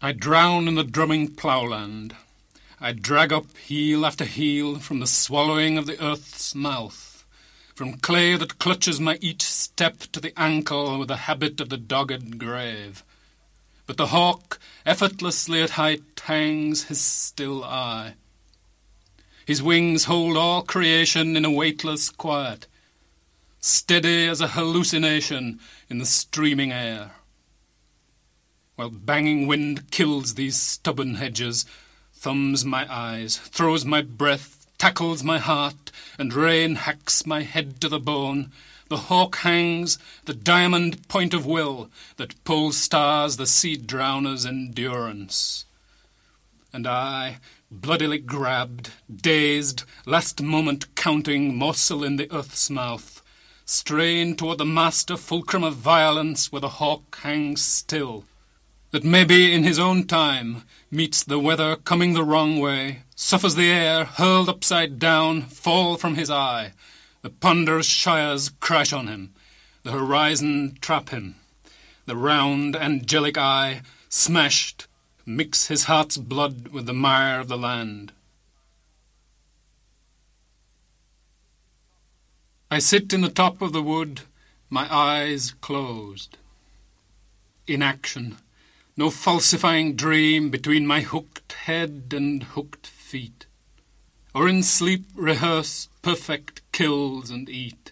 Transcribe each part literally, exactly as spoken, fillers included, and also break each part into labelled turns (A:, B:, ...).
A: I drown in the drumming ploughland. I drag up heel after heel from the swallowing of the earth's mouth, from clay that clutches my each step to the ankle with the habit of the dogged grave. But the hawk effortlessly at height hangs his still eye. His wings hold all creation in a weightless quiet, steady as a hallucination in the streaming air. While banging wind kills these stubborn hedges, thumbs my eyes, throws my breath, tackles my heart, and rain hacks my head to the bone, the hawk hangs, the diamond point of will that pole stars the sea drowner's endurance. And I, bloodily grabbed, dazed, last moment counting morsel in the earth's mouth, strain toward the master fulcrum of violence where the hawk hangs still, that maybe in his own time meets the weather coming the wrong way, suffers the air hurled upside down fall from his eye, the ponderous shires crash on him, the horizon trap him, the round angelic eye, smashed, mix his heart's blood with the mire of the land. I sit in the top of the wood, my eyes closed. Inaction, no falsifying dream between my hooked head and hooked feet, or in sleep rehearse perfect kills and eat.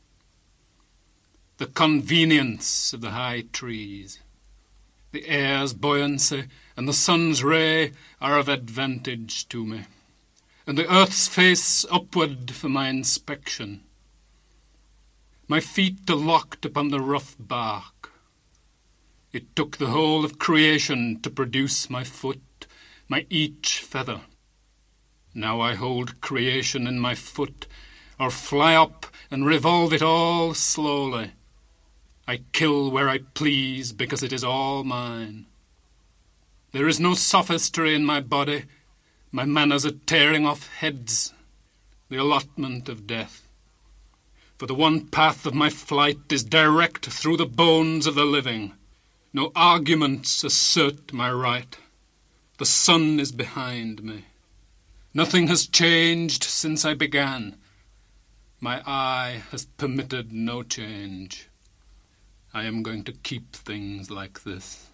A: The convenience of the high trees, the air's buoyancy and the sun's ray are of advantage to me, and the earth's face upward for my inspection. My feet are locked upon the rough bark. It took the whole of creation to produce my foot, my each feather. Now I hold creation in my foot, or fly up and revolve it all slowly. I kill where I please because it is all mine. There is no sophistry in my body. My manners are tearing off heads, the allotment of death. For the one path of my flight is direct through the bones of the living. No arguments assert my right. The sun is behind me. Nothing has changed since I began. My eye has permitted no change. I am going to keep things like this.